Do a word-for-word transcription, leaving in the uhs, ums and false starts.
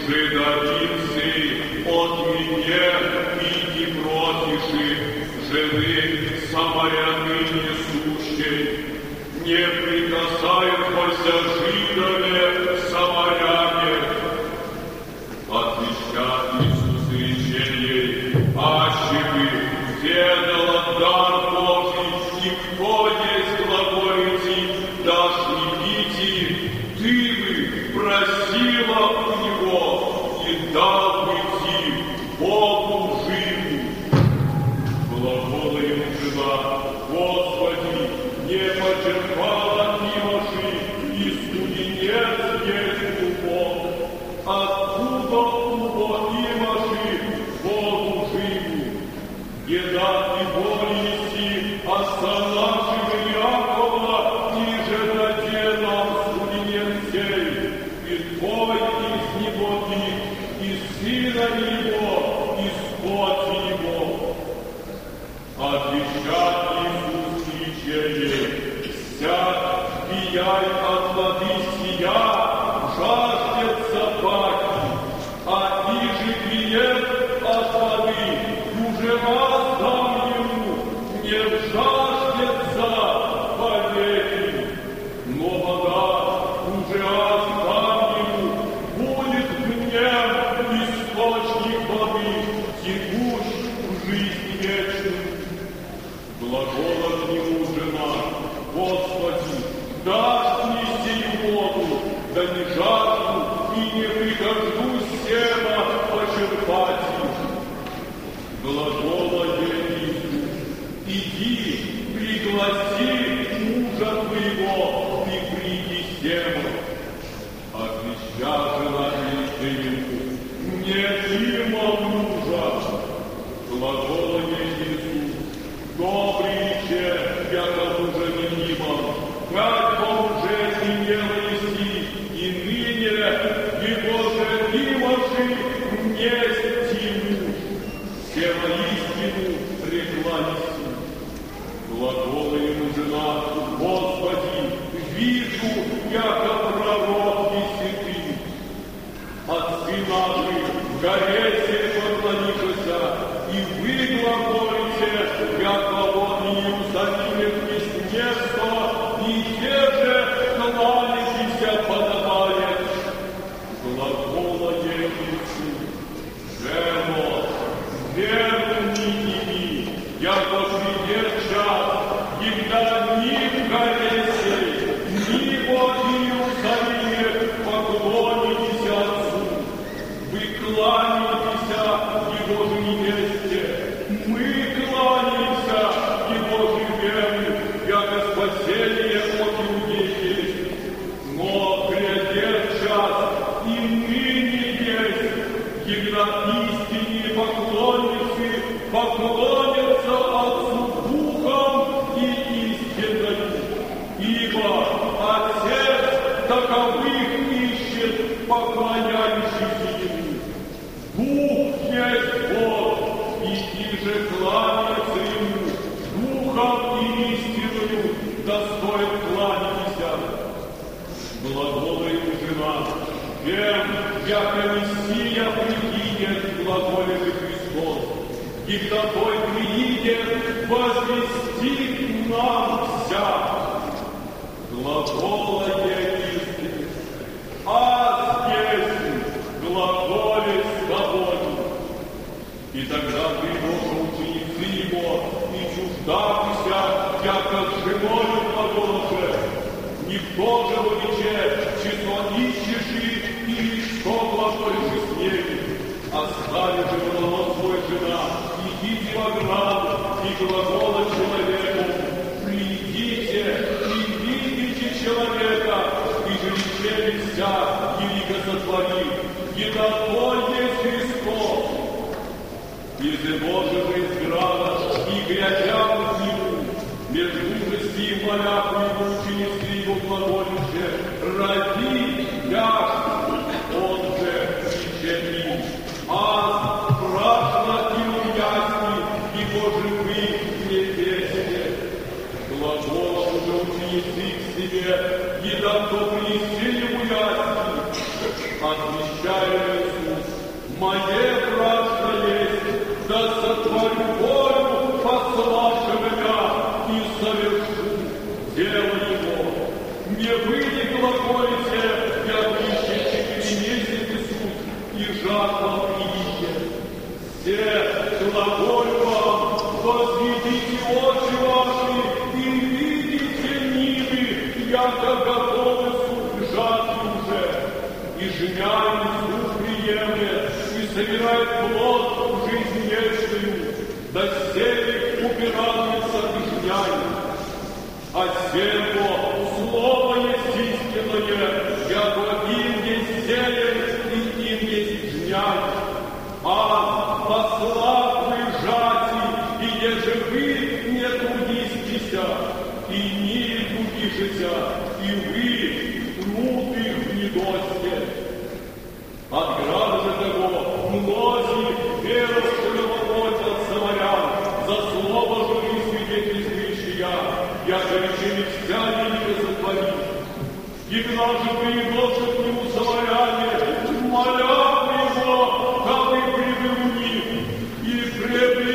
жидовицы, от меня пить просишь, жены самаряны несущей, не прикасаются жидове самаряне. Отвечает Иисус речение, аще бы ведала дар Божий, и кто есть глаголите, дашь не пить, ты бы просила у него, и дал бы ти Богу живу. Глагола ему жена, Господи, не почерпала пивоши, и студенец есть Бог. Откуда убо имаши Богу живу? Еда и боли неси, остававши Якова, и же даде нам студенцей, и твой из него ты, и сына его, и скот его. Отвечает Иисус речение, сядь, пияй от воды сия, жаждется паки, а иже пьет от воды, уже раз дам ему, не жаждется повеки, но вода уже раз дам ему, будет мне источник воды, текущий в жизнь вечную. Глагола к нему жена, Господи, дашь мне сию воду, да не жажду и не прикажу сена почерпать их. Глагола ей Иисус, иди, пригласи мужа твоего, и приди сена. Отвеча жена ему, нет има мужа. Глагола ей Иисус, добрый че, яко мужа не има, как бы уже имела неси, и ныне его же имаши несть ему, все воистину рекла неси. Глагола ему жена, Господи, вижу, яко пророк и святый. Отцы наши, горете поклонишься, и вы глаголите, яко он Иерусалиме есть место, и те же кланяйтеся подобает. Глагола ей Иисус, жено, веру ними, яко придет час, когда ни в Горесе, ни в Иерусалиме поклонитесь Отцу. Вы кланяетесь Его же невесте, мы кланяемся Его же вере, яко спасение от иудей есть. Но грядет час, и ныне есть, когда истине поклонницы поклонятся Отцу Духом и истиною. Ибо Отец таковых ищет, поклоняющихся Ему. Дух есть Бог, и же кланяется Ему, Духом и истиною достоин кланяться. Глагола ему жена, вем, яко Мессия приидет, глаголе же Христос, и когда Той приидет, возвестит нам вся. Глагола ей истины, аз есть глаголе с тобою. И тогда прибежал ученицы его, и чуждавшися, яко с женою подолже, никто же величе, число ищешь или что глаголишь с ней, остави же голос свой жена, идите в ограду, и глагола человеку, придите и видите человека, и же рече вся, велико сотвори, и такой есть Христос. Из Божьего изграда и грядя к Нему, между гостей моляку его ученицы его глаголище, ради яшку, он же рече им, аз прашла и уясни, и Божий не песне. Глагол уже ученицы к себе, и да кто принеси ему ясни, отвечая Иисус. Мое праздно есть, да сотворю волю пославшего меня и совершу дело его. Не вы не глаголите, я ищете переместите суть, и жатва приидет. Все глаголю вам, возведите очи ваши, и видите нивы, яко готовы суд жатвы уже, и жмями суд приемлет, и собирает плод в жизнь вечную, да сеет упиравница и жняет. А сего слово есть истинное, яко им есть сеет, и им есть жняет. А послав вы жати, и еже вы не трудистеся, и не трудишеся, и вы труд их не досте. От града же того многие веровского плотят самарян, за слово же вы свидетельствующие, я, я же речами вся велика сотворить. И гнал же вы